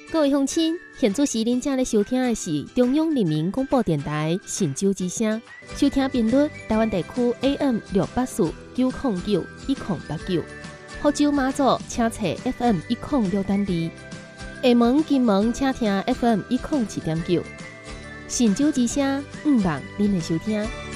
各位乡亲，现在时恁正咧收听的是中央人民广播电台神州之声，收听频率台湾地区 AM684-909-1089，福州马祖请查 FM106.2，厦门、金门请听 FM107.9，神州之声，毋忘恁的收听。